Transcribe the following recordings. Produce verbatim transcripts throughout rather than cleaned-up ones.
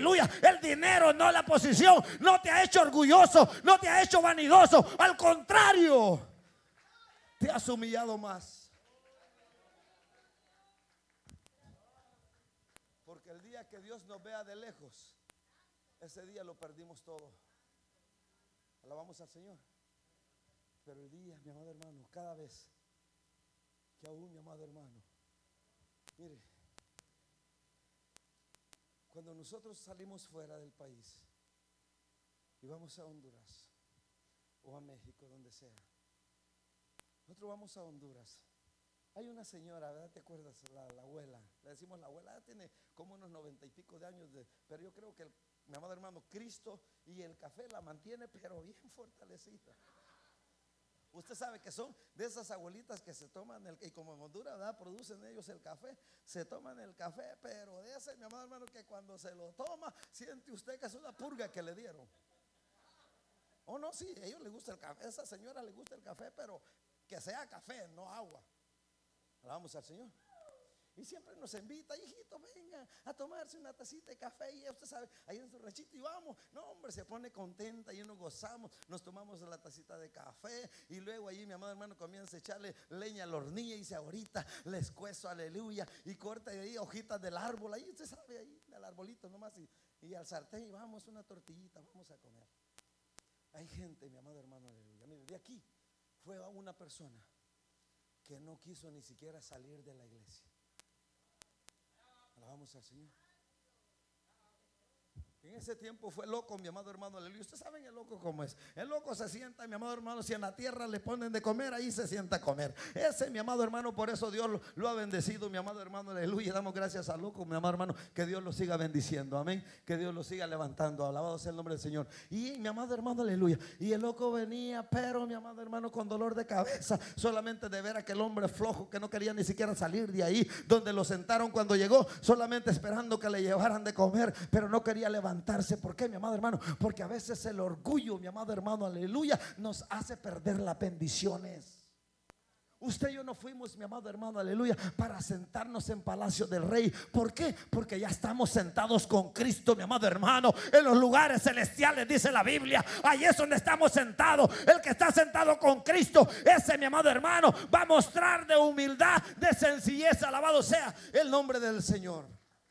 aleluya. El dinero, no la posición, no te ha hecho orgulloso, no te ha hecho vanidoso. Al contrario, te has humillado más. Porque el día que Dios nos vea de lejos, ese día lo perdimos todo. Alabamos al Señor. Pero el día, mi amado hermano, cada vez que aún, mi amado hermano, mire, cuando nosotros salimos fuera del país y vamos a Honduras o a México, donde sea, nosotros vamos a Honduras. Hay una señora, ¿verdad? ¿Te acuerdas? La, la abuela, le decimos la abuela, tiene como unos noventa y pico de años, de, pero yo creo que el, mi amado hermano, Cristo y el café la mantiene, pero bien fortalecida. Usted sabe que son de esas abuelitas que se toman el, y como en Honduras, ¿verdad?, producen ellos el café, se toman el café, pero de ese, mi amado hermano, que cuando se lo toma, siente usted que es una purga que le dieron. Oh, no, sí, a ellos les gusta el café, a esa señora le gusta el café, pero que sea café, no agua. Alabamos al Señor. Y siempre nos invita, hijito, venga a tomarse una tacita de café. Y usted sabe, ahí en su ranchito, y vamos. No, hombre, se pone contenta y nos gozamos. Nos tomamos la tacita de café. Y luego allí mi amado hermano comienza a echarle leña a la hornilla. Y dice, ahorita les cuezo, aleluya. Y corta ahí hojitas del árbol. Ahí usted sabe, ahí del arbolito nomás. Y, y al sartén, y vamos, una tortillita, vamos a comer. Hay gente, mi amado hermano, aleluya. Mire, de aquí fue una persona que no quiso ni siquiera salir de la iglesia. Alabamos al Señor. En ese tiempo fue loco, mi amado hermano, aleluya. Ustedes saben el loco cómo es. El loco se sienta, mi amado hermano, si en la tierra le ponen de comer, ahí se sienta a comer. Ese, mi amado hermano, por eso Dios lo, lo ha bendecido, mi amado hermano, aleluya. Damos gracias al loco, mi amado hermano, que Dios lo siga bendiciendo, amén. Que Dios lo siga levantando, alabado sea el nombre del Señor. Y mi amado hermano, aleluya. Y el loco venía, pero mi amado hermano, con dolor de cabeza, solamente de ver a aquel hombre flojo que no quería ni siquiera salir de ahí donde lo sentaron cuando llegó, solamente esperando que le llevaran de comer, pero no quería levantarse. ¿Por qué, mi amado hermano? Porque a veces el orgullo, mi amado hermano, aleluya, nos hace perder las bendiciones. Usted y yo no fuimos, mi amado hermano, aleluya, para sentarnos en palacio del rey. ¿Por qué? Porque ya estamos sentados con Cristo, mi amado hermano, en los lugares celestiales, dice la Biblia. Ahí es donde estamos sentados. El que está sentado con Cristo, ese, mi amado hermano, va a mostrar de humildad, de sencillez. Alabado sea el nombre del Señor.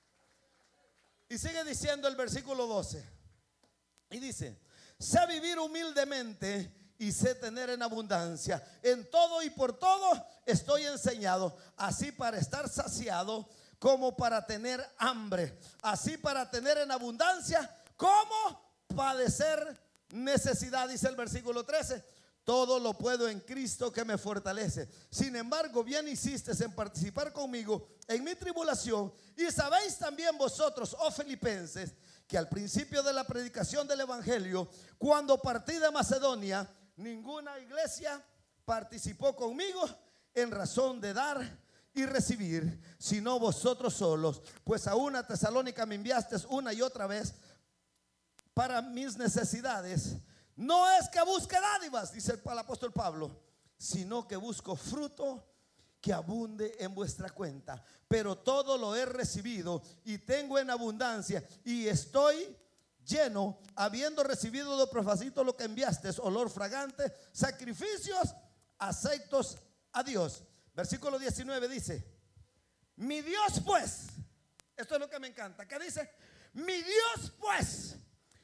Y sigue diciendo el versículo doce. Y dice: sé vivir humildemente y sé tener en abundancia. En todo y por todo estoy enseñado, así para estar saciado como para tener hambre, así para tener en abundancia como padecer necesidad. Dice el versículo trece: todo lo puedo en Cristo que me fortalece. Sin embargo, bien hiciste en participar conmigo en mi tribulación. Y sabéis también vosotros, oh filipenses, que al principio de la predicación del evangelio, cuando partí de Macedonia, ninguna iglesia participó conmigo en razón de dar y recibir, sino vosotros solos. Pues a una Tesalónica me enviasteis una y otra vez para mis necesidades. No es que busque dádivas, dice el apóstol Pablo, sino que busco fruto que abunde en vuestra cuenta. Pero todo lo he recibido y tengo en abundancia y estoy lleno, habiendo recibido de Epafrodito lo que enviaste, olor fragante, sacrificios aceptos a Dios. Versículo diecinueve dice: mi Dios pues, esto es lo que me encanta, que dice: mi Dios pues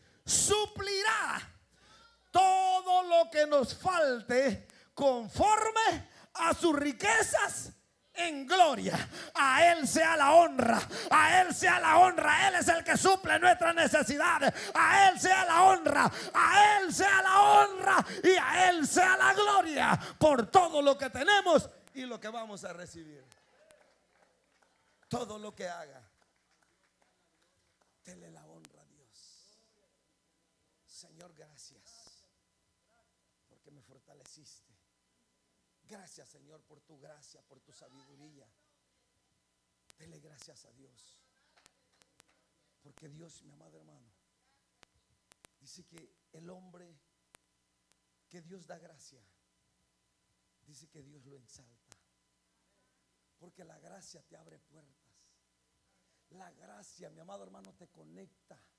suplirá todo lo que nos falte conforme a sus riquezas en gloria. A Él sea la honra, a Él sea la honra. Él es el que suple nuestras necesidades. A Él sea la honra, a Él sea la honra y a Él sea la gloria por todo lo que tenemos y lo que vamos a recibir. Todo lo que haga, dele la honra a Dios. Señor, gracias porque me fortaleciste. Gracias, Señor, por tu gracia, por tu sabiduría. Dele gracias a Dios. Porque Dios, mi amado hermano, dice que el hombre que Dios da gracia, dice que Dios lo exalta. Porque la gracia te abre puertas. La gracia, mi amado hermano, te conecta